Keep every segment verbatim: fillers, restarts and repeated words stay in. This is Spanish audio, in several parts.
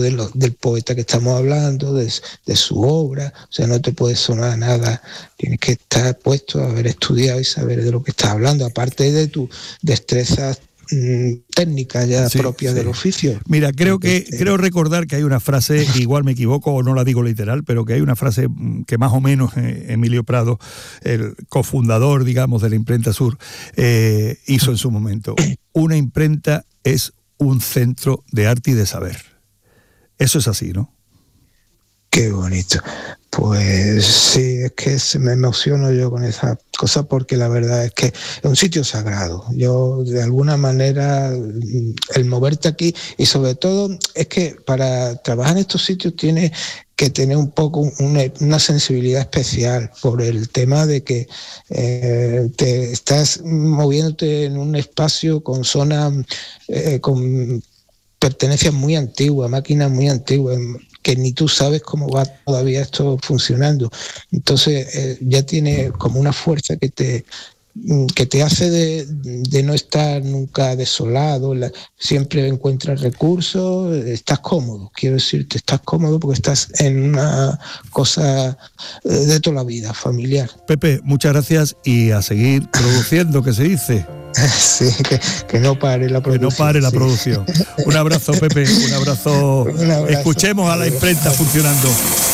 de lo, del poeta que estamos hablando, de, de su obra. O sea, no te puede sonar nada, tienes que estar puesto a haber estudiado y saber de lo que estás hablando, aparte de tu destrezas técnicas ya sí, propias sí. del oficio. Mira, creo que este... creo recordar que hay una frase, igual me equivoco o no la digo literal, pero que hay una frase que más o menos eh, Emilio Prado, el cofundador, digamos, de la Imprenta Sur, eh, hizo en su momento. Una imprenta es un centro de arte y de saber. Eso es así, ¿no? Qué bonito. Pues sí, es que se me emociono yo con esa cosa, porque la verdad es que es un sitio sagrado. Yo, de alguna manera, el moverte aquí, y sobre todo es que para trabajar en estos sitios tienes que tener un poco una, una sensibilidad especial, por el tema de que eh, te estás moviéndote en un espacio con zonas, eh, con pertenencias muy antiguas, máquinas muy antiguas, que ni tú sabes cómo va todavía esto funcionando. Entonces eh, ya tiene como una fuerza que te que te hace de, de no estar nunca desolado, la, siempre encuentras recursos, estás cómodo, quiero decirte, estás cómodo porque estás en una cosa de toda la vida, familiar. Pepe, muchas gracias y a seguir produciendo, que se dice. Sí, que, que no pare la producción. Que no pare la sí. producción. Un abrazo, Pepe, un abrazo. Un abrazo. Escuchemos a la imprenta funcionando.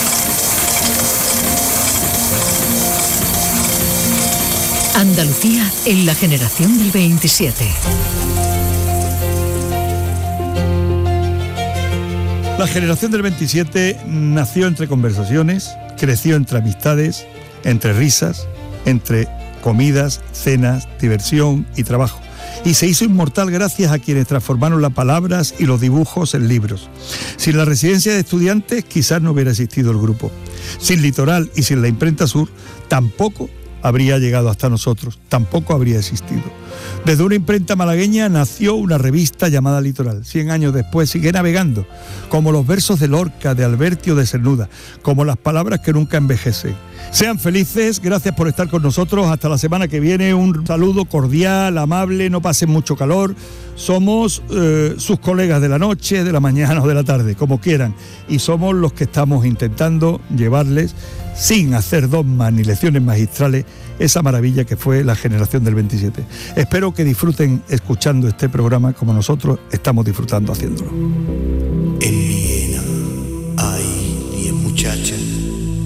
Andalucía en la generación del veintisiete. La generación del veintisiete nació entre conversaciones, creció entre amistades, entre risas, entre comidas, cenas, diversión y trabajo. Y se hizo inmortal gracias a quienes transformaron las palabras y los dibujos en libros. Sin la residencia de estudiantes quizás no hubiera existido el grupo. Sin Litoral y sin la Imprenta Sur tampoco habría llegado hasta nosotros, tampoco habría existido. Desde una imprenta malagueña nació una revista llamada Litoral. Cien años después sigue navegando, como los versos de Lorca, de Alberti o de Cernuda, como las palabras que nunca envejecen. Sean felices, gracias por estar con nosotros. Hasta la semana que viene, un saludo cordial, amable, no pasen mucho calor. Somos eh, sus colegas de la noche, de la mañana o de la tarde, como quieran. Y somos los que estamos intentando llevarles, sin hacer dogmas ni lecciones magistrales, esa maravilla que fue la generación del veintisiete. Espero que disfruten escuchando este programa como nosotros estamos disfrutando haciéndolo. Eh...